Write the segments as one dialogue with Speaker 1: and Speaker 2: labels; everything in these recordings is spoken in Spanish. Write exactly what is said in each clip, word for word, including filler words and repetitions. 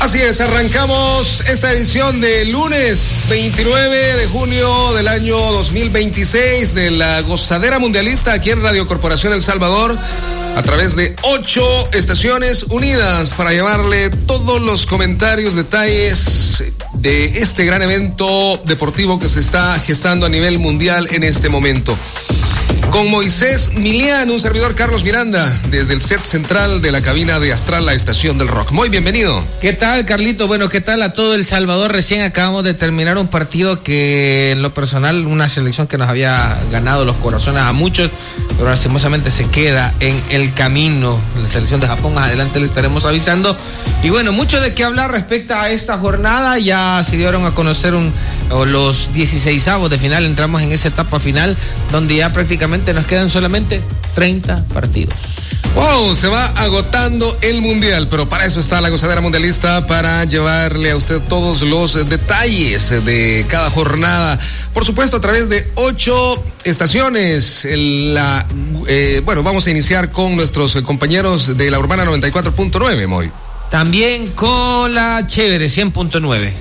Speaker 1: Así es, arrancamos esta edición de lunes veintinueve de junio del año dos mil veintiséis de la Gozadera Mundialista aquí en Radio Corporación El Salvador, a través de ocho estaciones unidas para llevarle todos los comentarios, detalles de este gran evento deportivo que se está gestando a nivel mundial en este momento. Con Moisés Milián, un servidor Carlos Miranda, desde el set central de la cabina de Astral, la estación del rock. Muy bienvenido.
Speaker 2: ¿Qué tal, Carlito? Bueno, ¿qué tal a todo El Salvador? Recién acabamos de terminar un partido que, en lo personal, una selección que nos había ganado los corazones a muchos, pero lastimosamente se queda en el camino. La selección de Japón, más adelante le estaremos avisando. Y bueno, mucho de qué hablar respecto a esta jornada. Ya se dieron a conocer un, los dieciseisavos de final. Entramos en esa etapa final donde ya prácticamente nos quedan solamente treinta partidos.
Speaker 1: Wow, se va agotando el mundial, pero para eso está la Gozadera Mundialista, para llevarle a usted todos los detalles de cada jornada. Por supuesto, a través de ocho estaciones. La, eh, bueno, vamos a iniciar con nuestros compañeros de la Urbana noventa y cuatro punto nueve, Moy.
Speaker 2: También con la Chévere cien punto nueve.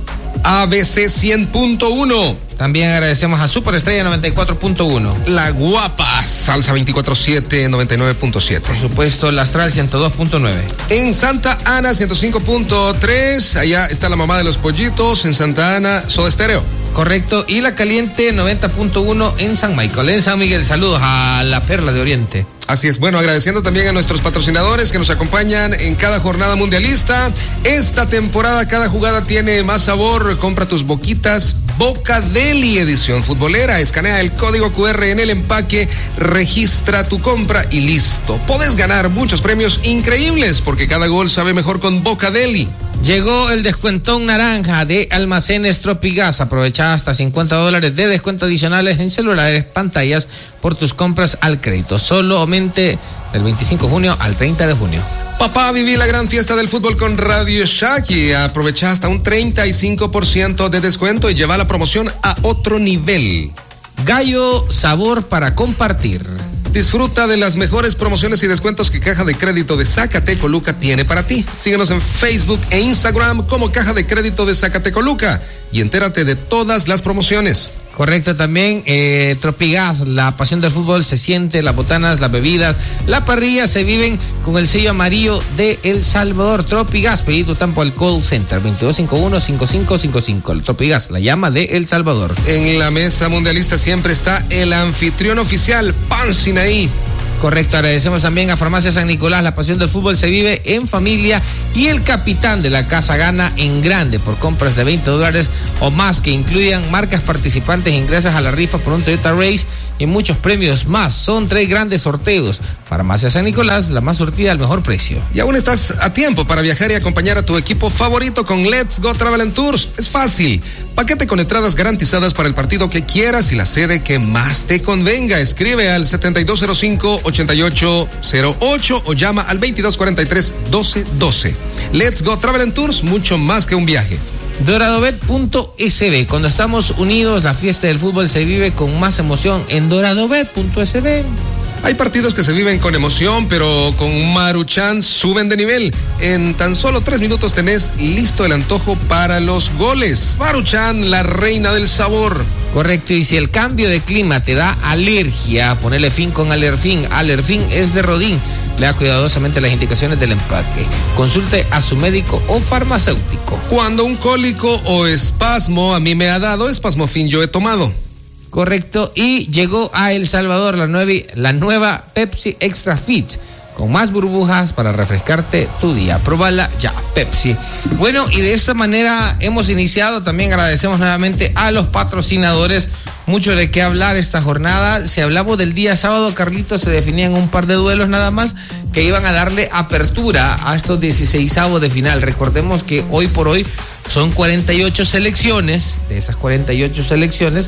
Speaker 1: A B C cien punto uno.
Speaker 2: También agradecemos a Superestrella noventa y cuatro punto uno.
Speaker 1: La Guapa, Salsa veinticuatro siete, noventa y nueve punto siete.
Speaker 2: Por supuesto, la Astral ciento dos punto nueve.
Speaker 1: En Santa Ana, ciento cinco punto tres. Allá está la mamá de los pollitos. En Santa Ana, Soda Stereo.
Speaker 2: Correcto. Y la Caliente noventa punto uno en San Michael. En San Miguel, saludos a la Perla de Oriente.
Speaker 1: Así es, bueno, agradeciendo también a nuestros patrocinadores que nos acompañan en cada jornada mundialista. Esta temporada cada jugada tiene más sabor. Compra tus boquitas Boca Deli edición futbolera. Escanea el código cu erre en el empaque, registra tu compra y listo. Podés ganar muchos premios increíbles porque cada gol sabe mejor con Boca Deli.
Speaker 2: Llegó el descuentón naranja de Almacenes Tropigas. Aprovecha hasta cincuenta dólares de descuento adicionales en celulares, pantallas por tus compras al crédito. Solamente del veinticinco de junio al treinta de junio.
Speaker 1: Papá, viví la gran fiesta del fútbol con Radio Shack y aprovecha hasta un treinta y cinco por ciento de descuento y lleva la promoción a otro nivel.
Speaker 2: Gallo, sabor para compartir.
Speaker 1: Disfruta de las mejores promociones y descuentos que Caja de Crédito de Zacatecoluca tiene para ti. Síguenos en Facebook e Instagram como Caja de Crédito de Zacatecoluca y entérate de todas las promociones.
Speaker 2: Correcto, también eh, Tropigas, la pasión del fútbol se siente, las botanas, las bebidas, la parrilla se viven con el sello amarillo de El Salvador. Tropigas, pedí tu tampo al call center veintidós cincuenta y uno, cincuenta y cinco cincuenta y cinco. El Tropigas, la llama de El Salvador.
Speaker 1: En la mesa mundialista siempre está el anfitrión oficial, Pan Sinaí.
Speaker 2: Correcto, agradecemos también a Farmacia San Nicolás, la pasión del fútbol se vive en familia y el capitán de la casa gana en grande por compras de veinte dólares o más que incluyan marcas participantes, ingresas a la rifa por un Toyota Race y muchos premios más. Son tres grandes sorteos. Farmacia San Nicolás, la más surtida al mejor precio.
Speaker 1: Y aún estás a tiempo para viajar y acompañar a tu equipo favorito con Let's Go Travel and Tours. Es fácil. Paquete con entradas garantizadas para el partido que quieras y la sede que más te convenga. Escribe al setenta y dos cero cinco, ochenta y ocho cero ocho o llama al veintidós cuarenta y tres, doce doce. Let's Go Travel and Tours, mucho más que un viaje.
Speaker 2: Doradobet punto es be. Cuando estamos unidos, la fiesta del fútbol se vive con más emoción en Doradobet punto es be.
Speaker 1: Hay partidos que se viven con emoción, pero con Maruchan suben de nivel. En tan solo tres minutos tenés listo el antojo para los goles. Maruchan, la reina del sabor.
Speaker 2: Correcto, y si el cambio de clima te da alergia, ponele fin con Alerfin. Alerfin es de Rodín. Lea cuidadosamente las indicaciones del empaque. Consulte a su médico o farmacéutico.
Speaker 1: Cuando un cólico o espasmo a mí me ha dado, Espasmofin yo he tomado.
Speaker 2: Correcto, y llegó a El Salvador la, nueve, la nueva Pepsi Extra Fit, con más burbujas para refrescarte tu día. Próbala ya, Pepsi. Bueno, y de esta manera hemos iniciado. También agradecemos nuevamente a los patrocinadores. Mucho de qué hablar esta jornada. Si hablamos del día sábado, Carlitos, se definían un par de duelos nada más que iban a darle apertura a estos dieciseisavos de final. Recordemos que hoy por hoy son cuarenta y ocho selecciones. De esas cuarenta y ocho selecciones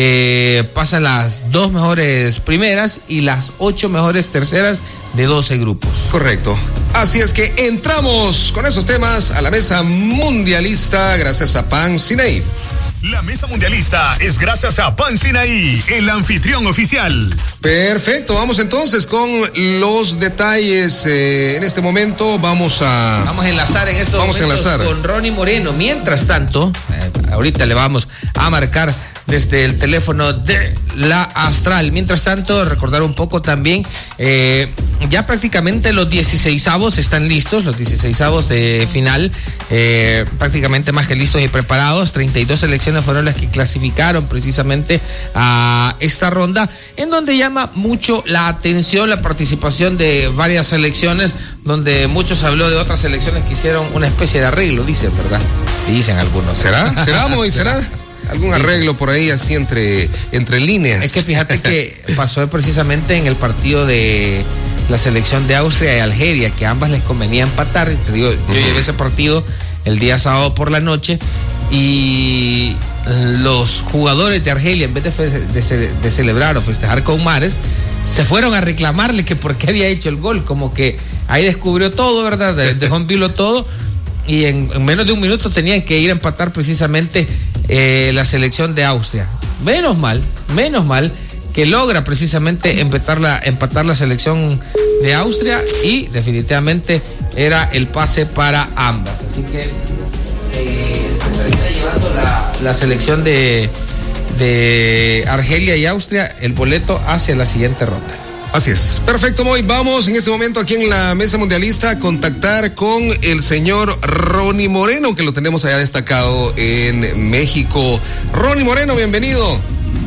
Speaker 2: eh, pasan las dos mejores primeras y las ocho mejores terceras de doce grupos.
Speaker 1: Correcto. Así es que entramos con esos temas a la mesa mundialista gracias a Pan Sinaí.
Speaker 3: La mesa mundialista es gracias a Pan Sinaí, el anfitrión oficial.
Speaker 1: Perfecto, vamos entonces con los detalles. Eh, en este momento vamos a...
Speaker 2: Vamos a enlazar en estos
Speaker 1: vamos
Speaker 2: momentos
Speaker 1: a enlazar.
Speaker 2: con Ronnie Moreno. Mientras tanto, eh, ahorita le vamos a marcar desde el teléfono de la Astral. Mientras tanto, recordar un poco también, eh, ya prácticamente los dieciseisavos están listos, los dieciseisavos de final, eh, prácticamente más que listos y preparados. treinta y dos selecciones fueron las que clasificaron precisamente a esta ronda, en donde llama mucho la atención la participación de varias selecciones, donde muchos habló de otras selecciones que hicieron una especie de arreglo, dicen, ¿verdad? Dicen algunos.
Speaker 1: ¿Será? ¿Será, Moy? ¿Será? Algún arreglo por ahí así entre, entre líneas.
Speaker 2: Es que fíjate que pasó precisamente en el partido de la selección de Austria y Algeria, que a ambas les convenía empatar. Te digo, yo uh-huh. llevé ese partido el día sábado por la noche y los jugadores de Argelia, en vez de, fe, de, de celebrar o festejar con Mares, se fueron a reclamarle que por qué había hecho el gol. Como que ahí descubrió todo, ¿verdad? Dejó en vilo todo. Y en, en menos de un minuto tenían que ir a empatar precisamente eh, la selección de Austria. Menos mal, menos mal que logra precisamente empatar la, empatar la selección de Austria y definitivamente era el pase para ambas. Así que eh, se termina llevando la, la selección de, de Argelia y Austria el boleto hacia la siguiente ronda.
Speaker 1: Así es. Perfecto, Moy. Vamos en este momento aquí en la mesa mundialista a contactar con el señor Ronnie Moreno, que lo tenemos allá destacado en México. Ronnie Moreno, bienvenido.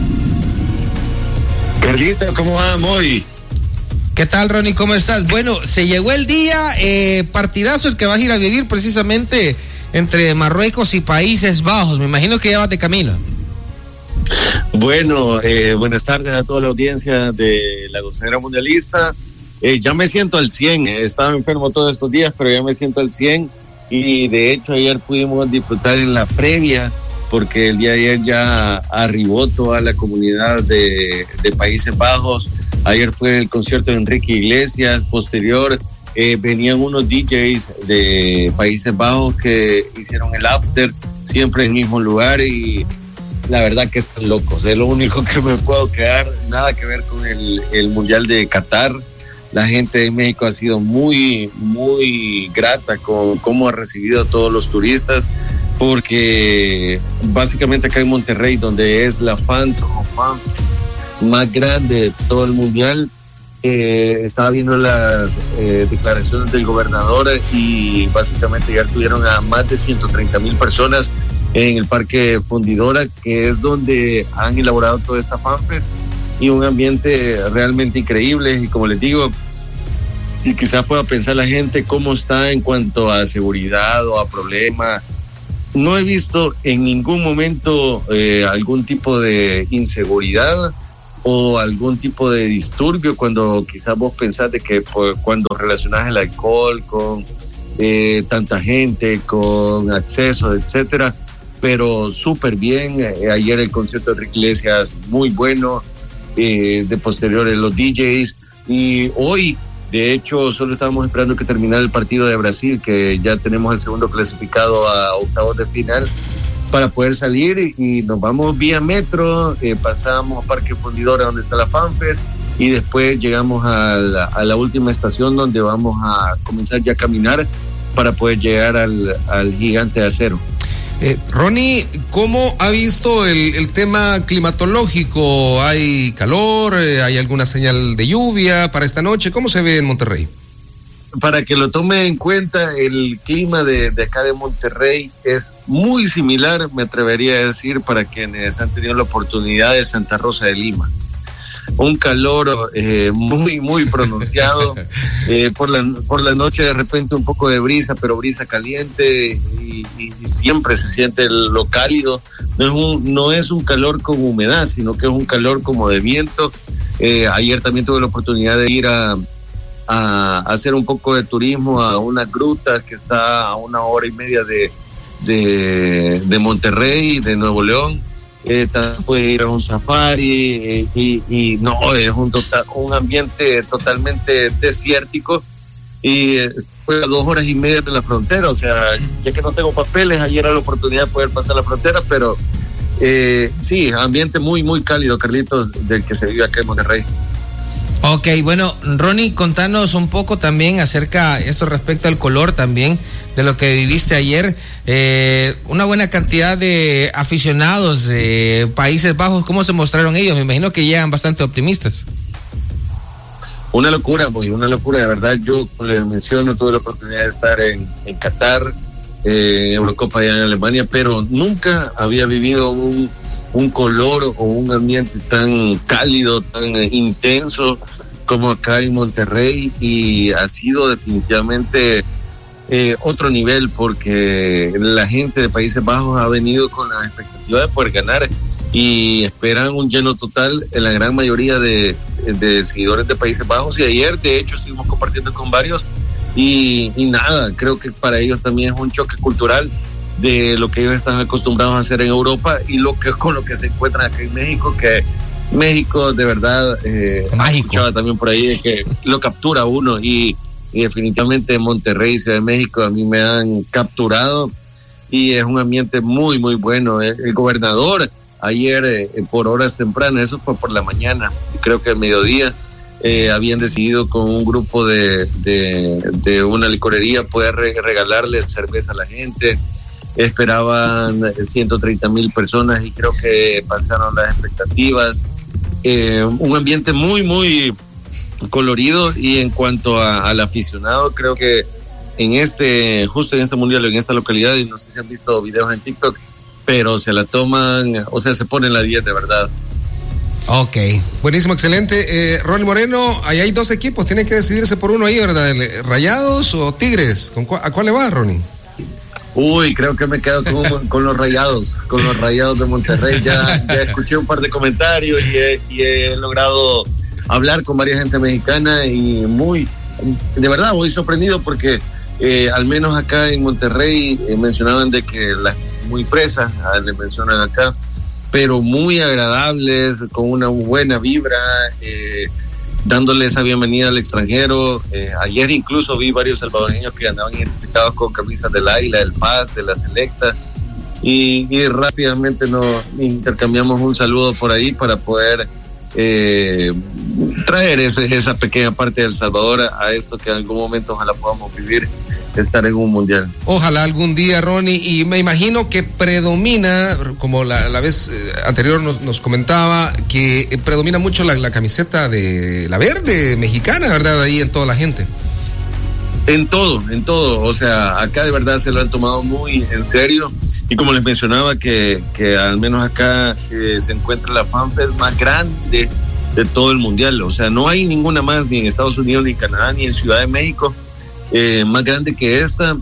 Speaker 4: Carlito, ¿cómo va, Moy?
Speaker 2: ¿Qué tal, Ronnie? ¿Cómo estás? Bueno, se llegó el día, eh, partidazo el que vas a ir a vivir precisamente entre Marruecos y Países Bajos. Me imagino que ya vas de camino.
Speaker 4: Bueno, eh, buenas tardes a toda la audiencia de la Gozadera Mundialista. Eh, ya me siento al cien, eh, estaba enfermo todos estos días, pero ya me siento al cien y de hecho ayer pudimos disfrutar en la previa, porque el día de ayer ya arribó toda la comunidad de, de Países Bajos. Ayer fue el concierto de Enrique Iglesias, posterior eh, venían unos D Js de Países Bajos que hicieron el after, siempre en el mismo lugar y la verdad que están locos, es lo único que me puedo quedar, nada que ver con el, el Mundial de Qatar. La gente de México ha sido muy, muy grata con cómo ha recibido a todos los turistas, porque básicamente acá en Monterrey, donde es la fans o fans más grande de todo el Mundial, eh, estaba viendo las eh, declaraciones del gobernador y básicamente ya tuvieron a más de ciento treinta mil personas en el Parque Fundidora, que es donde han elaborado toda esta fanfest, y un ambiente realmente increíble. Y como les digo, y quizás pueda pensar la gente cómo está en cuanto a seguridad o a problemas. No he visto en ningún momento eh, algún tipo de inseguridad o algún tipo de disturbio cuando quizás vos pensás de que pues, cuando relacionás el alcohol con eh, tanta gente, con acceso, etcétera. Pero súper bien. Eh, ayer el concierto de Enrique Iglesias muy bueno, eh, de posteriores los D Js, y hoy de hecho solo estábamos esperando que terminara el partido de Brasil, que ya tenemos el segundo clasificado a octavos de final, para poder salir y, y nos vamos vía metro, eh, pasamos a Parque Fundidora donde está la FanFest y después llegamos a la, a la última estación donde vamos a comenzar ya a caminar para poder llegar al, al Gigante de Acero.
Speaker 1: Eh, Ronnie, ¿cómo ha visto el, el tema climatológico? ¿Hay calor? Eh, ¿Hay alguna señal de lluvia para esta noche? ¿Cómo se ve en Monterrey?
Speaker 4: Para que lo tome en cuenta, el clima de, de acá de Monterrey es muy similar, me atrevería a decir, para quienes han tenido la oportunidad de Santa Rosa de Lima. Un calor eh, muy, muy pronunciado. Eh, por, la, por la noche de repente un poco de brisa, pero brisa caliente y, y, y siempre se siente lo cálido. No es, un, no es un calor con humedad, sino que es un calor como de viento. Eh, ayer también tuve la oportunidad de ir a, a, a hacer un poco de turismo a una gruta que está a una hora y media de, de, de Monterrey, de Nuevo León. Eh, puede ir a un safari eh, y, y no, es un, total, un ambiente totalmente desértico y eh, fue a dos horas y media de la frontera, o sea, ya que no tengo papeles, ayer era la oportunidad de poder pasar la frontera, pero Eh, sí, ambiente muy, muy cálido, Carlitos, del que se vive acá en Monterrey.
Speaker 2: Ok, bueno, Ronnie, contanos un poco también acerca esto respecto al color también de lo que viviste ayer. Eh, una buena cantidad de aficionados de Países Bajos, ¿cómo se mostraron ellos? Me imagino que llegan bastante optimistas.
Speaker 4: Una locura, boy, una locura, de verdad. Yo les menciono, tuve la oportunidad de estar en, en Qatar, eh, Eurocopa allá en Alemania, pero nunca había vivido un, un color o un ambiente tan cálido, tan eh, intenso como acá en Monterrey, y ha sido definitivamente eh, otro nivel, porque la gente de Países Bajos ha venido con la expectativa de poder ganar y esperan un lleno total en la gran mayoría de, de seguidores de Países Bajos. Y ayer de hecho estuvimos compartiendo con varios y, y nada, creo que para ellos también es un choque cultural de lo que ellos están acostumbrados a hacer en Europa y lo que con lo que se encuentran acá en México, que México de verdad eh, escuchaba también por ahí que lo captura uno, y, y definitivamente Monterrey y Ciudad de México a mí me han capturado y es un ambiente muy muy bueno. El, el gobernador ayer eh, por horas tempranas, eso fue por la mañana, creo que al mediodía, eh, habían decidido con un grupo de, de, de una licorería poder re- regalarle cerveza a la gente. Esperaban ciento treinta mil personas y creo que pasaron las expectativas. Eh, un ambiente muy muy colorido, y en cuanto a, al aficionado, creo que en este, justo en este mundial, en esta localidad, y no sé si han visto videos en TikTok, pero se la toman, o sea, se ponen la diez de verdad.
Speaker 1: Ok, buenísimo, excelente. eh, Ronnie Moreno, ahí hay dos equipos, tienen que decidirse por uno ahí, ¿verdad? ¿Rayados o Tigres? ¿Con cu- ¿A cuál le va, Ronnie?
Speaker 4: Uy, creo que me quedo con, con los Rayados, con los Rayados de Monterrey. Ya, ya escuché un par de comentarios y he, y he logrado hablar con varias gente mexicana, y muy, de verdad, muy sorprendido porque eh, al menos acá en Monterrey eh, mencionaban de que las muy fresas, ah, le mencionan acá, pero muy agradables, con una buena vibra, eh, dándole esa bienvenida al extranjero. Eh, ayer incluso vi varios salvadoreños que andaban identificados con camisas del Águila, del Paz, de la Selecta, y, y rápidamente nos intercambiamos un saludo por ahí para poder eh, traer ese, esa pequeña parte de El Salvador a, a esto que en algún momento ojalá podamos vivir, estar en un mundial.
Speaker 1: Ojalá algún día, Ronnie, y me imagino que predomina, como la, la vez anterior nos, nos comentaba, que predomina mucho la, la camiseta de la verde mexicana, ¿verdad? Ahí en toda la gente.
Speaker 4: En todo, en todo, o sea, acá de verdad se lo han tomado muy en serio, y como les mencionaba que, que al menos acá eh, se encuentra la FanFest más grande de todo el mundial, o sea, no hay ninguna más ni en Estados Unidos, ni en Canadá, ni en Ciudad de México, eh, más grande que esta,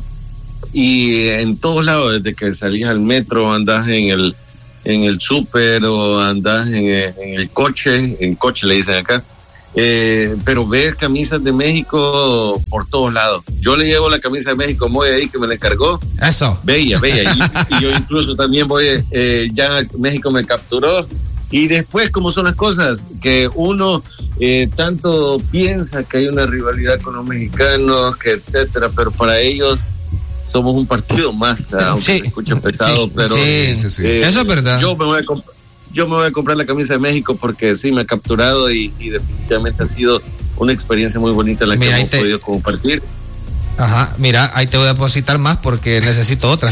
Speaker 4: y en todos lados, desde que salís al metro, andás en el en el súper o andás en, en el coche, en coche le dicen acá, eh, pero ves camisas de México por todos lados. Yo le llevo la camisa de México, voy ahí que me la encargó.
Speaker 2: Eso.
Speaker 4: Bella, bella. Y, y yo incluso también voy, eh, ya México me capturó. Y después, ¿cómo son las cosas? Que uno eh, tanto piensa que hay una rivalidad con los mexicanos, que etcétera, pero para ellos somos un partido más, aunque
Speaker 2: sí,
Speaker 4: se escuche pesado,
Speaker 2: sí,
Speaker 4: pero
Speaker 2: sí, sí, sí.
Speaker 4: Eh,
Speaker 2: eso es verdad.
Speaker 4: Yo me voy a comp- yo me voy a comprar la camisa de México porque sí me ha capturado, y, y definitivamente ha sido una experiencia muy bonita la
Speaker 2: Mira,
Speaker 4: que hemos
Speaker 2: te...
Speaker 4: podido compartir.
Speaker 2: Ajá, mira, ahí te voy a depositar más porque necesito otra.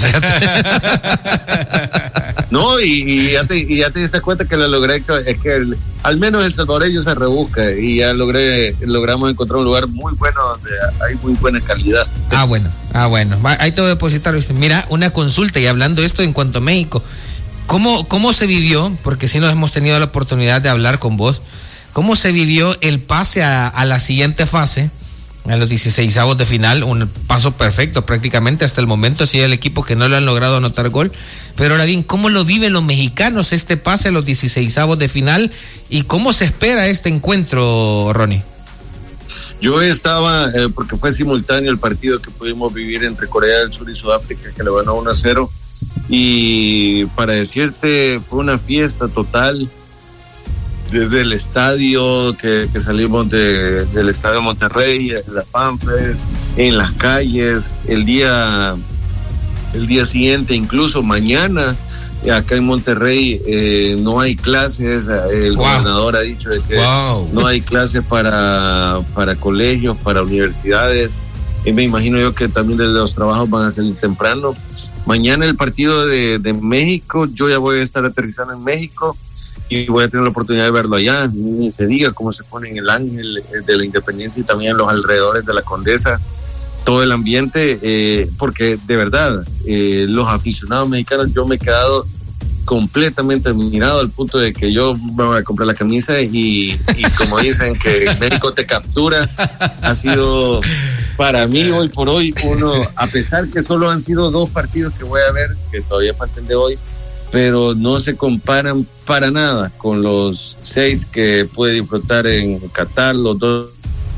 Speaker 4: No, y, y, ya te, y ya te diste cuenta que lo logré, es que el, al menos el salvadoreño se rebusca, y ya logré logramos encontrar un lugar muy bueno donde hay muy buena calidad.
Speaker 2: Ah, bueno, ah, bueno, ahí te voy a depositar. Mira, una consulta, y hablando esto en cuanto a México, ¿cómo, cómo se vivió? Porque sí nos hemos tenido la oportunidad de hablar con vos. ¿Cómo se vivió el pase a, a la siguiente fase? A los dieciseisavos de final, un paso perfecto prácticamente hasta el momento, sí, el equipo que no le han logrado anotar gol. Pero ahora bien, ¿cómo lo viven los mexicanos este pase a los dieciseisavos de final? ¿Y cómo se espera este encuentro, Ronnie?
Speaker 4: Yo estaba, eh, porque fue simultáneo el partido que pudimos vivir entre Corea del Sur y Sudáfrica, que le ganó uno a cero, y para decirte, fue una fiesta total. Desde el estadio, que, que salimos de, del estadio de Monterrey, en la FanFest, en las calles, el día, el día siguiente, incluso mañana, Acá en Monterrey eh, no hay clases, el wow. gobernador ha dicho de que wow. no hay clases para, para colegios, para universidades, y me imagino yo que también de los trabajos van a salir temprano. Mañana el partido de, de México, yo ya voy a estar aterrizando en México y voy a tener la oportunidad de verlo allá, ni se diga cómo se pone en el Ángel de la Independencia y también en los alrededores de la Condesa, todo el ambiente, eh, porque de verdad, eh, los aficionados mexicanos, yo me he quedado completamente admirado al punto de que yo me voy a comprar la camisa y, y como dicen que México te captura, ha sido para mí hoy por hoy uno, a pesar que solo han sido dos partidos que voy a ver, que todavía faltan de hoy, pero no se comparan para nada con los seis que puede disfrutar en Qatar, los dos.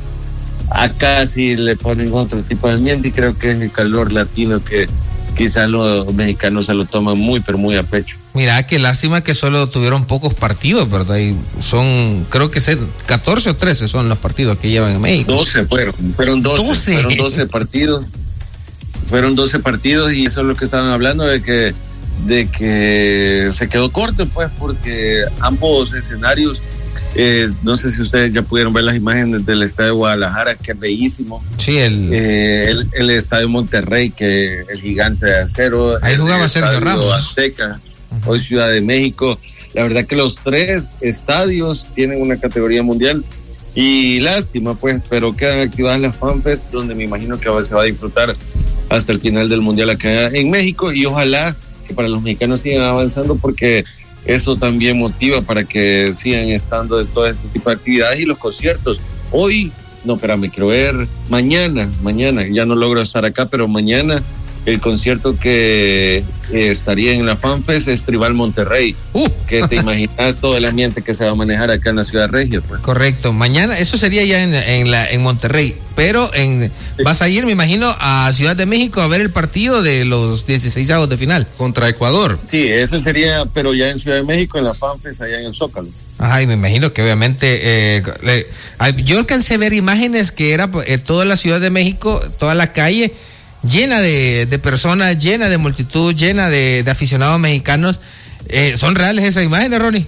Speaker 4: Acá sí le ponen otro tipo de ambiente y creo que es el calor latino que quizás los mexicanos se lo toman muy, pero muy a pecho.
Speaker 2: Mira, qué lástima que solo tuvieron pocos partidos, ¿verdad? Y son, creo que catorce o trece son los partidos que llevan en México.
Speaker 4: doce fueron, fueron doce, doce. Fueron doce partidos. Fueron doce partidos y eso es lo que estaban hablando de que, de que se quedó corto, pues, porque ambos escenarios, eh, no sé si ustedes ya pudieron ver las imágenes del estadio de Guadalajara, que es bellísimo.
Speaker 2: Sí, el...
Speaker 4: Eh, el, el estadio Monterrey, que el gigante de acero.
Speaker 2: Ahí jugaba Sergio Ramos.
Speaker 4: Azteca, uh-huh. Hoy Ciudad de México. La verdad que los tres estadios tienen una categoría mundial y lástima, pues, pero quedan activadas las FanFest, donde me imagino que se va a disfrutar hasta el final del mundial acá en México y ojalá que para los mexicanos sigan avanzando porque eso también motiva para que sigan estando de todo este tipo de actividades y los conciertos. Hoy, no, espérame, quiero ver mañana, mañana, ya no logro estar acá, pero mañana el concierto que eh, estaría en la FanFest es Tribal Monterrey. Uh. Que te imaginas todo el ambiente que se va a manejar acá en la Ciudad Regia, pues.
Speaker 2: Correcto, mañana, eso sería ya en, en, la, en Monterrey, pero en, sí. Vas a ir, me imagino, a Ciudad de México a ver el partido de los dieciseisavos de final contra Ecuador.
Speaker 4: Sí, eso sería, pero ya en Ciudad de México, en la FanFest, allá en el Zócalo.
Speaker 2: Ay, me imagino que obviamente eh, le, yo alcancé a ver imágenes que era eh, toda la Ciudad de México, toda la calle llena de, de personas, llena de multitud, llena de, de aficionados mexicanos. Eh, ¿Son reales esas imágenes, Ronnie?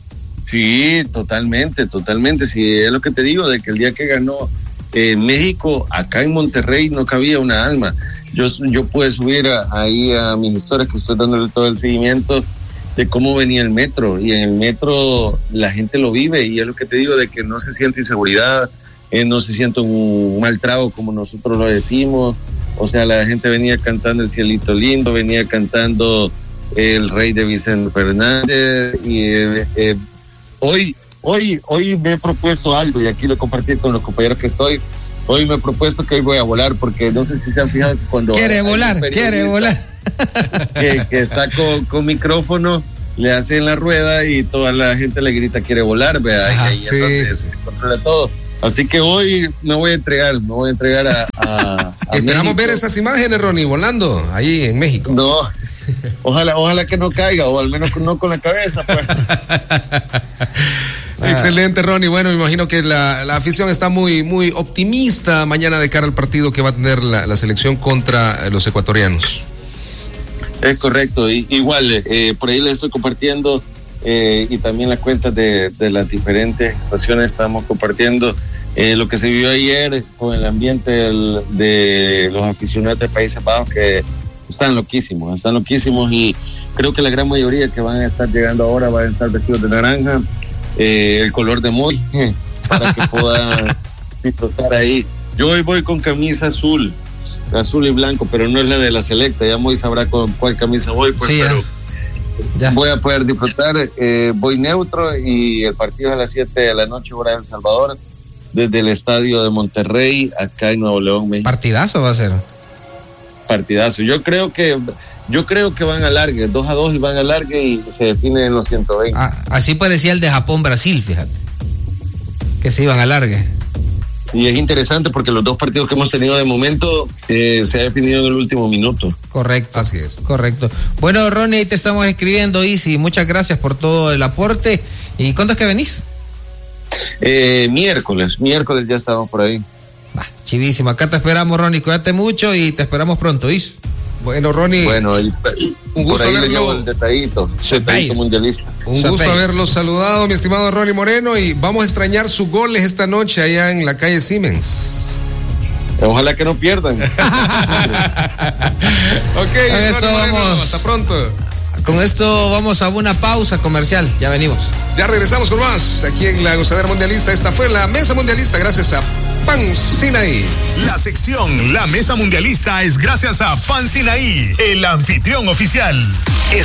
Speaker 4: Sí, totalmente, totalmente. Sí, es lo que te digo, de que el día que ganó eh, México, acá en Monterrey no cabía una alma. Yo, yo pude subir a, ahí a mis historias que estoy dándole todo el seguimiento de cómo venía el metro, y en el metro la gente lo vive, y es lo que te digo, de que no se siente inseguridad, eh, no se siente un mal trago como nosotros lo decimos. O sea, la gente venía cantando El Cielito Lindo, venía cantando El Rey de Vicente Fernández, y eh, eh, hoy, hoy, hoy me he propuesto algo, y aquí lo compartí con los compañeros que estoy. Hoy me he propuesto que hoy voy a volar, porque no sé si se han fijado que cuando...
Speaker 2: Quiere volar, quiere volar.
Speaker 4: Que, que está con, con micrófono, le hacen la rueda y toda la gente le grita quiere volar, ¿verdad? Ajá, y ahí sí, es donde sí, se controla todo. Así que hoy me voy a entregar, me voy a entregar a... a, a
Speaker 1: Esperamos
Speaker 4: México.
Speaker 1: Ver esas imágenes, Ronnie, volando ahí en México.
Speaker 4: No, ojalá, ojalá que no caiga, o al menos no con la cabeza, pues.
Speaker 1: Excelente, Ronnie. Bueno, me imagino que la, la afición está muy, muy optimista mañana de cara al partido que va a tener la, la selección contra los ecuatorianos.
Speaker 4: Es correcto, y, igual, eh, por ahí les estoy compartiendo eh, y también las cuentas de, de las diferentes estaciones estamos compartiendo eh, lo que se vivió ayer con el ambiente del, de los aficionados de Países Bajos, que están loquísimos, están loquísimos, y creo que la gran mayoría que van a estar llegando ahora van a estar vestidos de naranja, eh, el color de Moy, para que puedan disfrutar ahí. Yo hoy voy con camisa azul, azul y blanco, pero no es la de la selecta, ya Moy sabrá con cuál camisa voy, pues, sí, pero ya voy a poder disfrutar. Eh, voy neutro, y el partido es a las siete de la noche, hora de El Salvador, desde el estadio de Monterrey, acá en Nuevo León, México.
Speaker 2: ¿Partidazo va a ser?
Speaker 4: Partidazo. Yo creo que yo creo que van a largue, dos a dos y van a largue, y se definen en los ciento veinte.
Speaker 2: Ah, así parecía el de Japón-Brasil, fíjate, que se iban a largue.
Speaker 4: Y es interesante porque los dos partidos que hemos tenido de momento eh, se ha definido en el último minuto.
Speaker 2: Correcto, así es. Correcto. Bueno, Ronnie, te estamos escribiendo, Isi, muchas gracias por todo el aporte. ¿Y cuándo es que venís?
Speaker 4: Eh, miércoles, miércoles ya estamos por ahí.
Speaker 2: Bah, chivísimo, acá te esperamos, Ronnie, cuídate mucho y te esperamos pronto, ¿is?
Speaker 1: Bueno, Ronnie.
Speaker 4: Bueno, y,
Speaker 1: Un gusto
Speaker 4: por ahí
Speaker 1: haberlo.
Speaker 4: le llevo el detallito, detallito mundialista.
Speaker 1: Un gusto
Speaker 2: Champagne.
Speaker 1: haberlo saludado, mi estimado Ronnie Moreno, y vamos a extrañar sus goles esta noche allá en la calle Siemens.
Speaker 4: Ojalá que no pierdan.
Speaker 1: Ok,
Speaker 2: Con esto
Speaker 1: Ronnie Moreno,
Speaker 2: vamos.
Speaker 1: hasta pronto.
Speaker 2: Con esto vamos a una pausa comercial. Ya venimos.
Speaker 1: Ya regresamos con más aquí en la Gozadera Mundialista. Esta fue la Mesa Mundialista gracias a Pan Sinaí.
Speaker 3: La sección La Mesa Mundialista es gracias a Pan Sinaí, el anfitrión oficial. Es